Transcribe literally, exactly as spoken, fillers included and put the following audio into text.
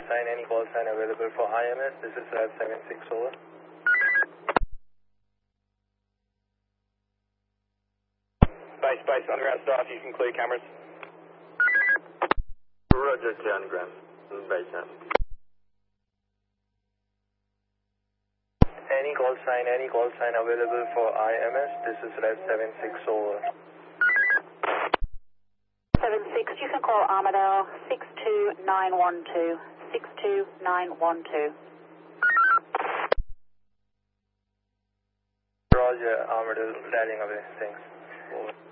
sign, any call sign available for I M S? This is Lab seven six, over. Base, base, underground staff, you can clear cameras. Roger, clear underground. Base now. Any call sign, any call sign available for I M S? This is Lab seven six, over. seven six, you can call Armadale six two nine one two. six two nine one two. Roger, Armadale, dialing away, thanks. Over.